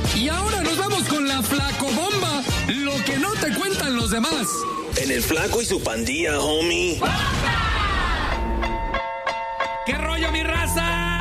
Y ahora nos vamos con la Flacobomba, lo que no te cuentan los demás. En el Flaco y su pandilla, homie. ¿Qué rollo, mi raza?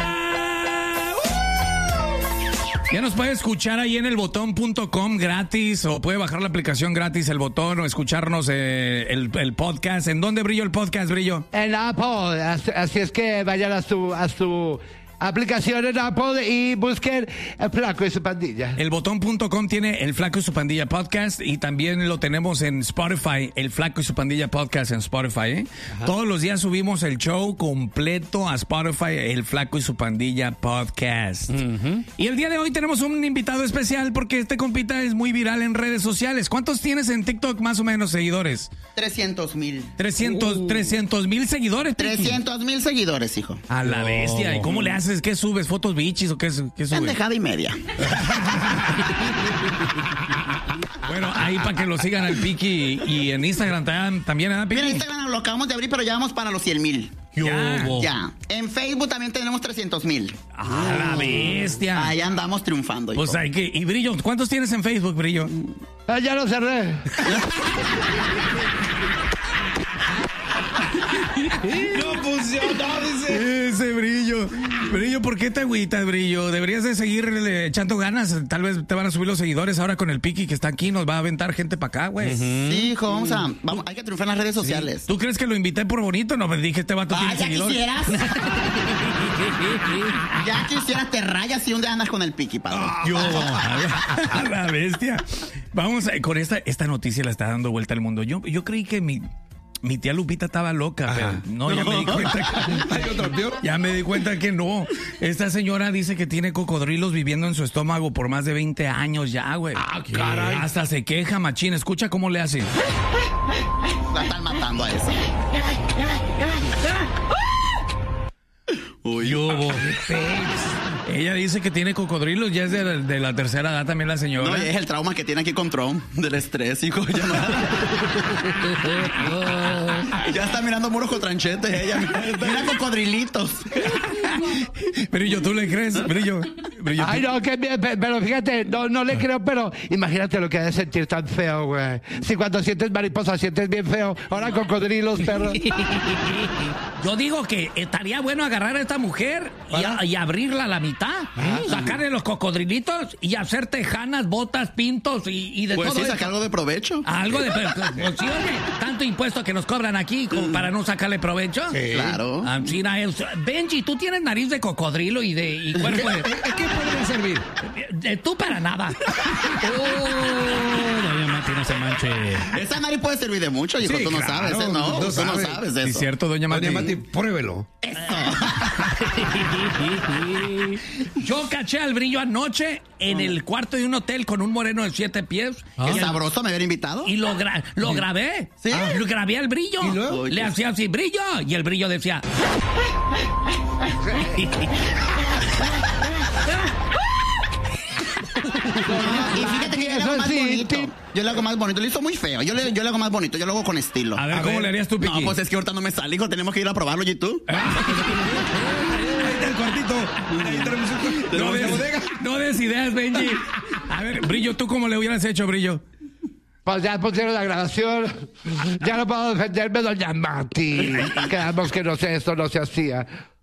Ya nos puede escuchar ahí en elbotón.com gratis, o puede bajar la aplicación gratis, El Botón, o escucharnos el podcast. ¿En dónde, Brillo, el podcast, Brillo? En Apple, así es que vayan a su aplicación en Apple y busquen El Flaco y su pandilla. Elbotón.com tiene El Flaco y su pandilla podcast, y también lo tenemos en Spotify, El Flaco y su pandilla podcast en Spotify, ¿eh? Todos los días subimos el show completo a Spotify, El Flaco y su pandilla podcast. Y el día de hoy tenemos un invitado especial porque este compita es muy viral en redes sociales. ¿Cuántos tienes en TikTok más o menos seguidores? 300,000. 300,000 seguidores. 300,000 seguidores, hijo. A la bestia. ¿Y cómo le haces? ¿Qué subes? ¿Fotos bichis o qué subes? Pendejada y media. Bueno, ahí para que lo sigan al Piki, y en Instagram también, ¿verdad, Piki? Mira, Instagram lo acabamos de abrir, pero ya vamos para los 100,000. Ya. En Facebook también tenemos 300,000. ¡Ah, la bestia! Ahí andamos triunfando. Pues hay que... Y Brillo, ¿cuántos tienes en Facebook, Brillo? Ya lo cerré. No funcionó, dice. Ese Brillo. Brillo, ¿por qué te agüitas, Brillo? Deberías de seguir echando ganas. Tal vez te van a subir los seguidores ahora con el Piki que está aquí. Nos va a aventar gente para acá, güey. Sí, hijo, vamos, hay que triunfar en las redes sociales. ¿Tú crees que lo invité por bonito? No, me dije, este vato tiene ya seguidores. Quisieras. Ya quisieras, te rayas y un día andas con el Piki, padre. A la bestia. Vamos con esta noticia, la está dando vuelta al mundo. Yo creí que mi tía Lupita estaba loca, pero no, ya me di cuenta que... Ya me di cuenta que no. Esta señora dice que tiene cocodrilos viviendo en su estómago por más de 20 años ya, güey. Ah, caray. Hasta se queja, machín. Escucha cómo le hace. La están matando a esa. Uy, ella dice que tiene cocodrilos, ya es de la tercera edad también la señora. No, es el trauma que tiene aquí con Trump, del estrés, hijo. Ya, ya está mirando muros con tranchetes, ella. Mira cocodrilitos. Brillo, ¿tú le crees? Brillo. Ay, no, pero fíjate, no le creo, pero imagínate lo que ha de sentir tan feo, güey. Si cuando sientes mariposa sientes bien feo, ahora cocodrilos, perro. Yo digo que estaría bueno agarrar a esta mujer y abrirla a la mitad, sacarle los cocodrilitos y hacer tejanas, botas, pintos y de pues todo. Sí, sacar algo de provecho. Algo de provecho. Pues, sí, oye, tanto impuesto que nos cobran aquí como para no sacarle provecho. Sí. Claro. Benji, tú tienes nariz de cocodrilo y cuerpo de... ¿Qué podría servir? Tú para nada. Doña Mati, no se manche. Esa nariz puede servir de mucho, hijo. Sí, tú no claro, sabes, ¿no? Tú no sabes de eso. Sí, cierto, doña Mati. Doña Mati, pruébelo. Yo caché al Brillo anoche en el cuarto de un hotel con un moreno de 7 pies. Qué sabroso, me habían invitado. Y lo grabé. ¿Sí? Lo grabé al Brillo. ¿Y luego? Le hacía así, Brillo. Y el Brillo decía... Y fíjate que yo le hago más bonito. Yo le hago más bonito. Lo hizo muy feo. Yo le hago más bonito. Yo lo hago con estilo. A ver, ¿cómo le harías tú, Piki? No, pues es que ahorita no me sale, hijo. Tenemos que ir a probarlo, ¿y tú? Ahí está el cuartito. Ahí tenemos un... No des ideas, Benji. A ver, Brillo, ¿tú cómo le hubieras hecho, Brillo? Pues ya pusieron la grabación. Ya no puedo defenderme, doña Mati. Quedamos que esto no se hacía.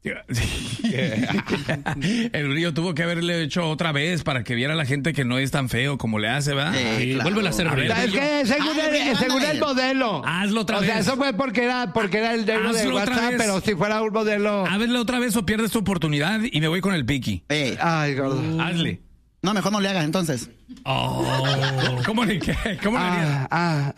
El Brillo tuvo que haberle hecho otra vez para que viera la gente que no es tan feo como le hace, ¿verdad? Claro. Vuélvelo a hacer, Brillo. Es que según el modelo. Hazlo otra vez. O sea, eso fue porque era el negro de Hazlo otra WhatsApp, vez. pero si fuera un modelo. Hazlo otra vez o pierdes tu oportunidad y me voy con el Piki. Ay, gordo. Hazle. No, mejor no le hagas entonces. ¿Cómo le harías?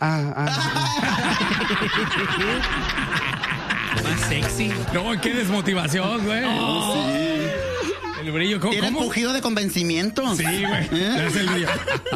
Más sexy. No, qué desmotivación, güey. El Brillo, ¿cómo? Tiene empujido de convencimiento. Sí, güey. Es el Brillo.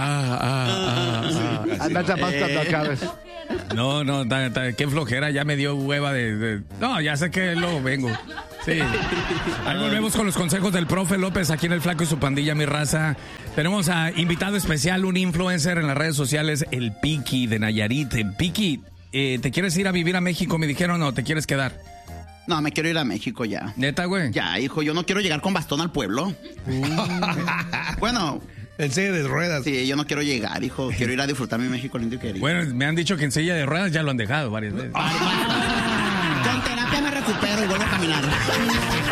Anda tapando cuando acabes. No, qué flojera, ya me dio hueva de... No, ya sé que luego vengo. Sí. Ahí volvemos con los consejos del profe López aquí en El Flaco y su pandilla, mi raza. Tenemos a invitado especial, un influencer en las redes sociales, el Piki de Nayarit. Piki, ¿te quieres ir a vivir a México? Me dijeron, ¿o te quieres quedar? No, me quiero ir a México ya. ¿Neta, güey? Ya, hijo, yo no quiero llegar con bastón al pueblo. Bueno, En silla de ruedas. Sí, yo no quiero llegar, hijo. Quiero ir a disfrutar mi México lindo y querido. Bueno, me han dicho que en silla de ruedas ya lo han dejado varias veces. Con terapia me recupero y vuelvo a caminar.